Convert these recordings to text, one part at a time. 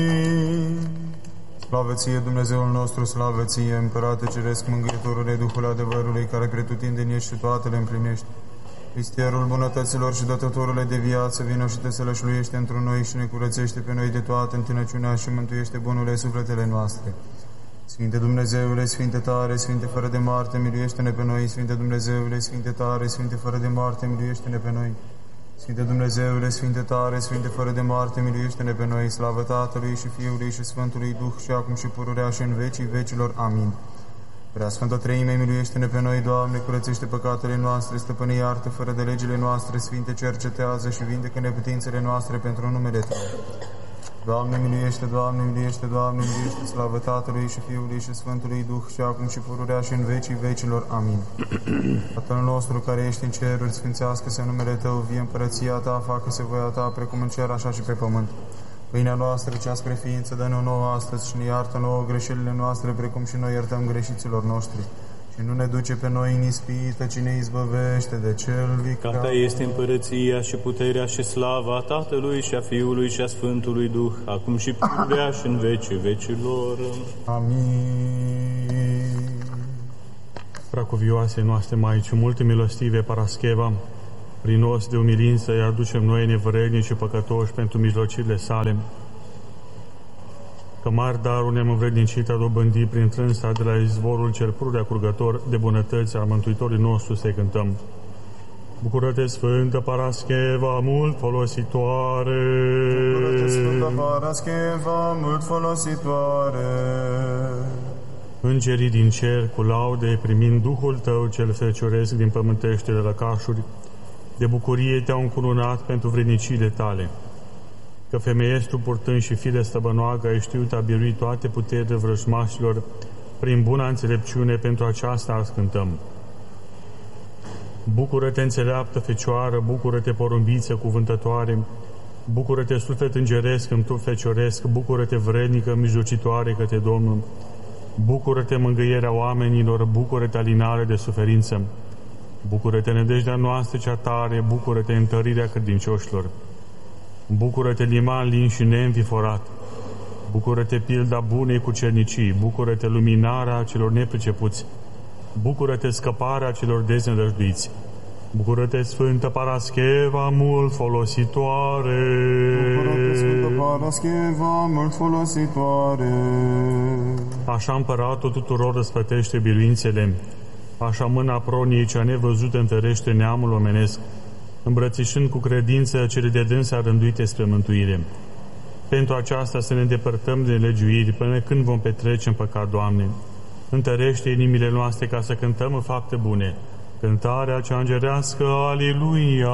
Slavă ție, Dumnezeul nostru, slavă ție, Împărate Ceresc, Mângâietorule, Duhul adevărului, care pretutindeni ești și toate le împlinești. Istierul bunătăților și dătătorule de viață, vino și te sălășluiește într noi și ne curățește pe noi de toată întinăciunea și mântuiește bunurile sufletele noastre. Sfinte Dumnezeule, Sfinte tare, Sfinte fără de moarte, miluiește-ne pe noi. Sfinte Dumnezeule, Sfinte tare, Sfinte fără de moarte, miluiește-ne pe noi. Sfinte Dumnezeule, Sfinte tare, Sfinte fără de moarte, miluiește-ne pe noi. Slavă Tatălui și Fiului și Sfântului Duh, și acum și pururea și în vecii vecilor. Amin. Prea Sfântă Treime, miluiește-ne pe noi, Doamne, curățește păcatele noastre, stăpâne iartă fără de legile noastre, Sfinte cercetează și vindecă neputințele noastre pentru numele Tău. Doamne miluiește, Doamne miluiește, Doamne miluiește, slavă Tatălui și Fiului și Sfântului Duh, și acum și pururea și în vecii vecilor. Amin. Tatăl nostru care ești în ceruri, sfințească-se numele Tău, vie împărăția Ta, facă-se voia Ta, precum în cer, așa și pe pământ. Pâinea noastră, cea spre ființă, dă-ne nouă astăzi și ne iartă nouă greșelile noastre, precum și noi iertăm greșiților noștri. Și nu ne duce pe noi în ispită, ci ne izbăvește de cel viclean. Că Ta este împărăția și puterea și slava Tatălui și a Fiului și a Sfântului Duh, acum și pururea și în vecii vecilor. Amin. Pracuvioase noastre Maici, multe milostive Parascheva, prin os de umilință îi aducem noi nevrednici și păcătoși pentru mijlocirile sale, că mari darul ne-am învrednicit a dobândi prin trânsa de la izvorul cel pururea curgător de bunătăți al Mântuitorului nostru să cântăm. Bucură-te, Sfântă Parascheva, mult folositoare! Bucură-te, Sfântă Parascheva, mult folositoare! Îngerii din cer, cu laude, primind Duhul Tău cel fecioresc din pământeștile lăcașuri, de bucurie te-au încununat pentru vrednicile Tale. Că femeiești purtând și fire stăbănoagă, ai știut a birui toate puterile vrăjmașilor, prin buna înțelepciune, pentru aceasta îți cântăm. Bucură-te, înțeleaptă Fecioară, bucură-te, porumbiță cuvântătoare, bucură-te, suflet îngeresc, în trup fecioresc, bucură-te, vrednică, mijlocitoare către Domnul, bucură-te, mângâierea oamenilor, bucură-te, alinare de suferință, bucură-te, nădejdea noastră cea tare, bucură-te, întărirea credincioșilor, bucură-te, liman lin și neînviforat, bucură-te, pilda bunei cucernicii, bucură-te, luminarea celor nepricepuți, bucură-te, scăparea celor deznădăjduiți, bucură-te, Sfântă Parascheva, mult folositoare! Bucură-te, Sfântă Parascheva, mult folositoare! Așa Împăratul tuturor răsplătește biruințele, așa mâna proniei cea nevăzută întărește neamul omenesc, îmbrățișând cu credință cele de dânsa rânduite spre mântuire. Pentru aceasta să ne îndepărtăm de nelegiuiri până când vom petrece în păcat, Doamne. Întărește inimile noastre ca să cântăm în fapte bune. Cântarea cea îngerească, Aliluia!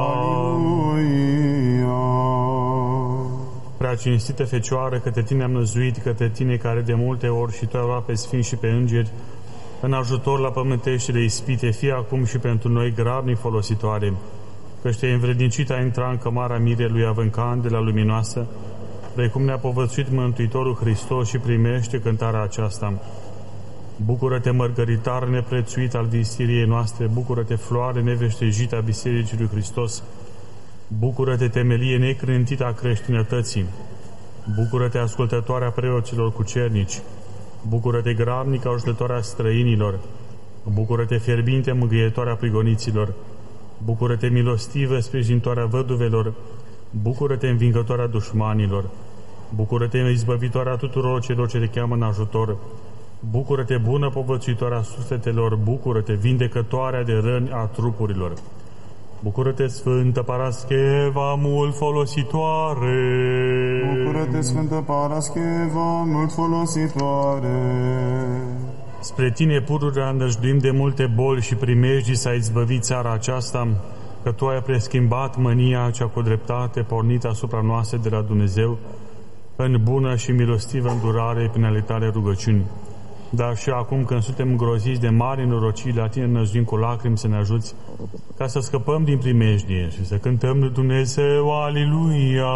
Aliluia! Prea cinstită Fecioară, către Tine am năzuit, către Tine care de multe ori și Tu ai pe sfinți și pe îngeri, în ajutor la pământeștile ispite, fie acum și pentru noi grabnic folositoare, căci Te-ai învrednicit a intra în cămara mirelui având candela luminoasă, precum ne-a povățuit Mântuitorul Hristos, și primește cântarea aceasta. Bucură-te, mărgăritar neprețuit al vistiriei noastre, bucură-te, floare neveștejită a Bisericii lui Hristos, bucură-te, temelie necrântită a creștinătății, bucură-te, ascultătoarea preoților cucernici, bucură-te, grabnică ajutătoarea străinilor, bucură-te, fierbinte mângâietoarea prigoniților, bucură-te, milostivă sprijinitoarea văduvelor, bucură-te, învingătoarea dușmanilor, bucură-te, izbăvitoarea tuturor celor ce te cheamă în ajutor, bucură-te, bună povățuitoarea sufletelor, bucură-te, vindecătoarea de răni a trupurilor. Bucură-te, Sfântă Parascheva, mult folositoare! Bucură-te, Sfântă Parascheva, mult folositoare! Spre Tine, pururea, îndăjduim de multe boli și primejdii să ai izbăvit țara aceasta, că Tu ai preschimbat mânia cea cu dreptate pornită asupra noastră de la Dumnezeu, în bună și milostivă îndurare prin ale Tale rugăciuni. Dar și acum, când suntem îngroziți de mari norocii, la Tine năzduim cu lacrimi să ne ajuți, ca să scăpăm din primejdie și să cântăm lui Dumnezeu, Aliluia!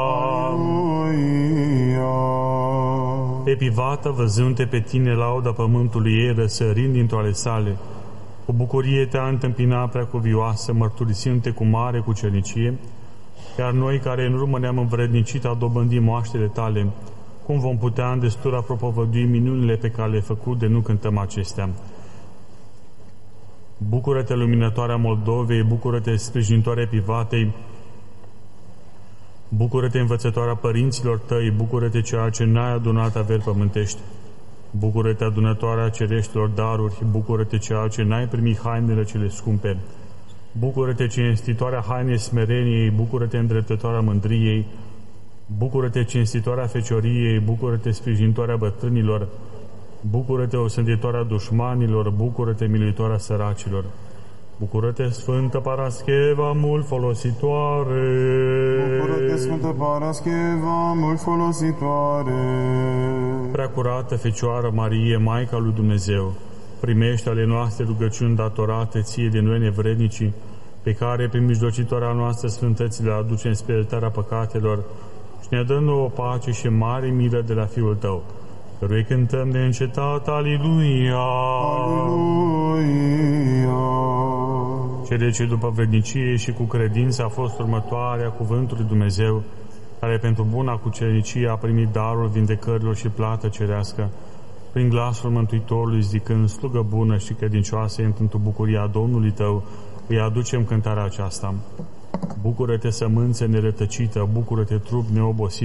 Aliluia! Epivata, văzându-te pe Tine, lauda pământului ei, răsărind dintr-o ale sale, cu bucurie Te-a întâmpinat, Preacuvioasă, mărturisindu-te cu mare cucernicie, Iar noi, care în urmă ne-am învrednicit a dobândi moaștele tale, cum vom putea în destura propovădui minunile pe care le-ai făcut de nu cântăm acestea? Bucură-te, luminătoarea Moldovei, bucură-te, sprijinitoarea Pivatei, bucură-te, învățătoarea părinților tăi, bucură-te, ceea ce n-ai adunat averi pământești. Bucură-te, adunătoarea cereștilor daruri, bucură-te, ceea ce n-ai primit hainele cele scumpe. Bucură-te, cinstitoarea hainei smereniei, bucură-te, îndreptătoarea mândriei, bucură-te, cinstitoarea fecioriei, bucură-te, sprijinitoarea bătrânilor, bucură-te, osânditoarea dușmanilor, bucură-te, miluitoarea săracilor. Bucură-te, Sfântă Parascheva, mult folositoare! Bucură-te, Sfântă Parascheva, mult folositoare! Preacurată Fecioară Marie, Maica lui Dumnezeu, primește ale noastre rugăciuni datorate ție de noi nevrednicii, pe care, prin mijlocitoarea noastră sfântății, le aducem spre iertarea păcatelor și ne dă nouă pace și mare milă de la Fiul Tău, căruia cântăm neîncetat, Aliluia! Aliluia! Cele ce după vrednicie și cu credință a fost următoarea cuvântului Dumnezeu, care pentru buna cucernicie a primit darul vindecărilor și plată cerească, prin glasul Mântuitorului zicând, slugă bună și credincioasă într-o bucuria Domnului Tău, îi aducem cântarea aceasta. Bucură-te, sămânță nerătăcită, bucură-te, trup neobosit,